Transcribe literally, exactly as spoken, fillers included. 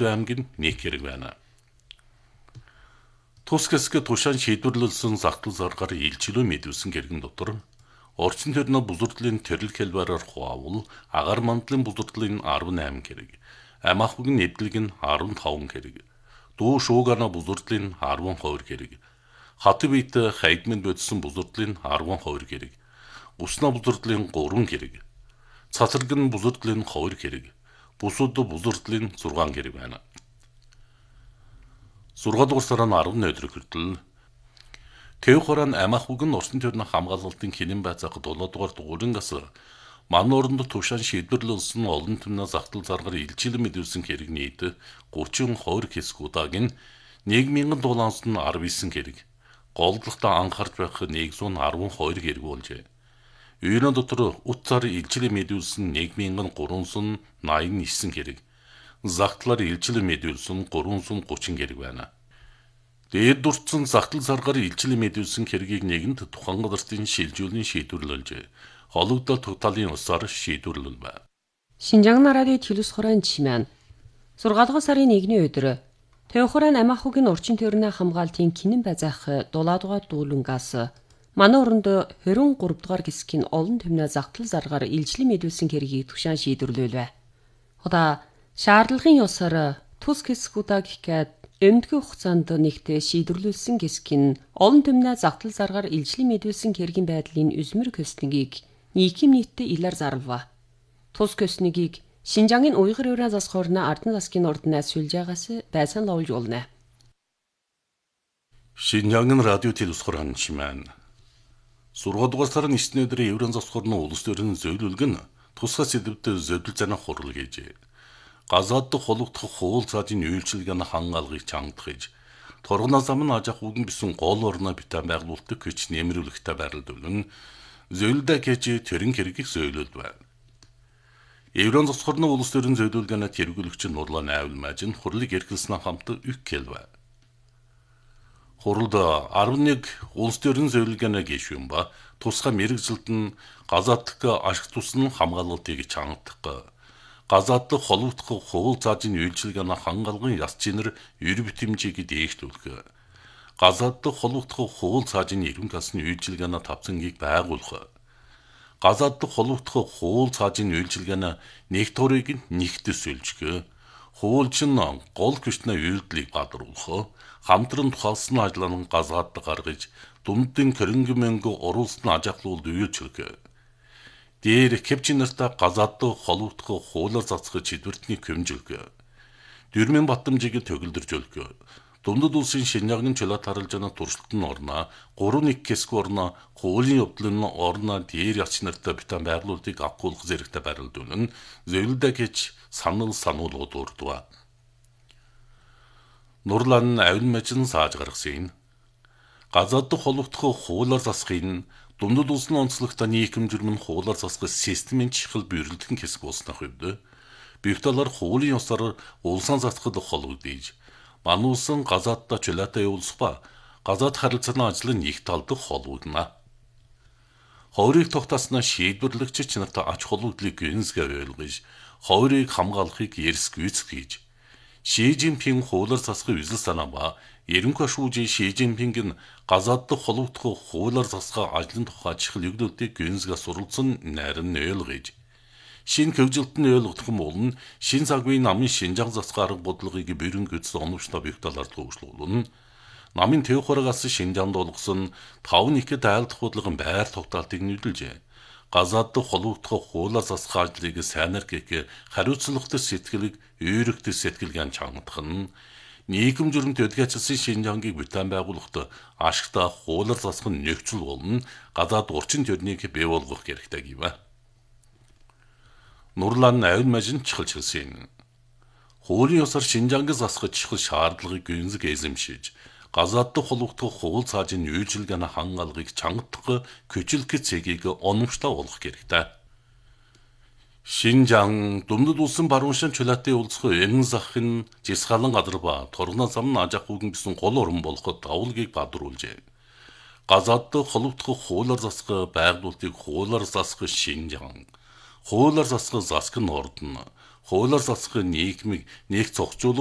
Хатуу аймгийн нэг хэрэг байна. Тус хэсгээ тушаан шийдвэрлэлсэн загдал заргаар илчлөө мэдүүлсэн гэргэн дотор орчин тойрны бузардлын төрөл хэлбэрээр хуваавал агаар мандлын бузардлын арван аймаг хэрэг, ам ахуйн нэвдлэг нь арван таван хэрэг, дуу шуугана бузардлын арван хоёр хэрэг, хатуу бит хайдмын бодсон бузардлын арван хоёр хэрэг, уснаа бузардлын гурван хэрэг, цацрагн бузардлын хоёр хэрэг, бусууд бузардлын зургаан хэрэг байна. зургаан дугаар сарын арван өдрөг хүртэл Тэв хорон ам ахуйг нь орчин тойрны хамгаалалтын хинэн байцаах дулаад дугаар дугуурингаас манай оронд тушаан шийдвэрлэлсэн олон түмний загдал заргаар илчилэн мэдүүлсэн хэрэг нийт гурван хоёр хэсэг удаагийн нэг мянган дулаанс нь арван девять хэрэг, голдлогтой анхаарч байх нэгдүгээр арван хоёр хэрэг болжээ. Үйрэн дотор утсаар илчилэн мэдүүлсэн нэг мянган гуравсаа найман девять хэрэг, загтлаар илчилэн мэдүүлсэн гуравсаа гурван хэрэг байна. Дээд дурдсан загдал заргаар илчилэн мэдүүлсэн хэргийг нэгэнд тухайн газрын шилжүүлэн шийдвэрлэлжээ. Хологдол тогтоолын усаар шийдвэрлэл байна. Шинжаан радио телевиз хорон чимэн зургаалгын сарын нэгний өдөр Тэв хорон ам ахуйн орчин тойрны хамгаалтын хинэн байцаах дулаадугаар дуулангаас манай оронд двадцать три дугаар хэсгийн олон түмний загдал заргаар илчлэн мэдүүлсэн хэргийг тушаан шийдвэрлэв. Одоо шаардлагын ёсоор тус хэсгүүдаа гэхэд эмдгэн хугацаанд нэгтээ шийдвэрлүүлсэн хэсгийн олон түмний загдал заргаар илчлэн мэдүүлсэн хэргийн байдлын үзмэр көснийг нийгэм нийтдээ илэр зарлав. Тус көснийг Шинжаангийн уйгыр еврей засгийн орны ардын засгийн орднаас сүлжээгээс байсан ловж болно. Шинжаангийн радио телевиз хорон чимэн зургаан дугаар сарын нэгний өдрийн еврей засгийн орны улс төрийн зөвлөлг нь тусгай сэдвүүд зөвлөл занах хурал гэжээ. Газаад хологдох хуул цаадын үйлчилгээний хангаалгыг чангадах, торгоно зам нь аж ахуйн бисэн гол орноо битэн байгуулалтыг хүч нэмрүүлэхтэй байрлуулан зөвлөдөө гэж төрийн хэргийг зөвлөлд байна. Еврей засгийн орны улс төрийн зөвлөлгөний тэргүүлэгч Нурлан Айвалмаж нь хурлыг эрхэлснээр хамт үг хэлв. Хурлд арван нэг улс төрийн зөвлөлгөний гишүүн ба тусгай мэрэгжилт нь газааддах ашиг тусны хамгаалалтыг чангадах, газааддах хологдох хуул цаадын үйлчилгээний хангаалгын яс чинэр ер битэмжийг дээшлүүлэх, газааддах хологдох хуул цаадын эрхэм касны үйлчилгээний тавцангийг байгуулах, газааддах хологдох хуул цаадын үйлчилгээний нэг турыг нэгтгэж сүлжих, хуулчин гол хүчний үйлдэлийг бадаруулах, хамтран тухайлсан ажлын газааддаг гаргаж дүмдэн кэрэнгэ мөнгө оруулсан ажаахлуулд үйлчлэх, дээр кепчин нартай газааддах хологдох хуулаар засах чидвэртний хэмжүүлэх, дөрмийн батамжийг төгөлдөржүүлэх, дундад улсын Шинжаангийн чөлөөт харалжааны туршилтын орноо гурван нэг хэсэг орноо хуулийн явдлын орноо дээр яч нартай битэн байгуулалтыг авахгүйх зэрэгтэй байрлуулна зөвлөдөө гэж санал сануулгууд урдва. Нурлан Айвалмаж нь зааж гаргасан газааддах хологдох хуулаар засахын дундад улсын онцлогтой нийгэм журам нь хуулаар засах системийн чихэл бүйрэлдэх хэсэг болсны хувьд бигталаар хуулийн ёсоор улсын засахд холбогдож мануусан газааддаа чөлөөтэй явуулах ба газаад харилцааны ажлын нэг талд холбогдно. Хойрыг тогтоосноо шийдвэрлэгч нартай ач холбогдлыг гэнсгээ ойлгож, хойрыг хамгаалахыг эрс гүйцэтгэж, Ши Жинпинг хуулаар засах үзэл санаа ба ерөнхий шүүжийн Ши Жинпинг нь газааддах холбогдох хуулаар засах ажлын тухай чихэл өгдөлтийг гэнсгээ суралцсан найран ойлгож, шин хөгжилтөнд ойлгох юм бол шин цагийн намын Шинжаан засгийн арга бодлогыг бүрэн гүйцэтгэх оновчтой объекталаар төвшлүүлнэ. Намын Тэв хорогоос Шинжаанд болгосон таван ихэд айлдах бодлогын байр тогтоолтыг нийлүүлжээ. Газааддах хологдох хуулаар засах ажлыг сайнаар гэх хариуцлагатай сэтгэлийг өөрөгтэй сэтгэлгэн чангадах нь нийгэм журамт өдгөөцсөн Шинжаангийг битэн байгуулахад ашигтай хуулаар засах нь нөхцөл болно. Газаад орчин төрнийг бий болгох хэрэгтэй гэв. Нурлан Айвалмаж нь чихэлж хэлсэн. Хуулийн ёсоор Шинжаанг засах чихэл шаардлагыг гүнзэг эзэмшиж, газааддах хологдох хуул цаажийн үйлчилгээний хангаалгыг чангадах көчлөх цэгийг оновчтой болгох хэрэгтэй. Шинжаан дундад улсын баруун шин чөлөөтэй уулзах эн захын жисгалан газар ба торгоно зам нь аж ахуйн бисэн гол орон болоход давуулгийг бадруулжээ. Газааддах хологдох хуулаар засах байгуулалтыг хуулаар засах Шинжаан, хуулаар засах засаг нь ордно, хуулаар засах нийгмийг нэг цогцолж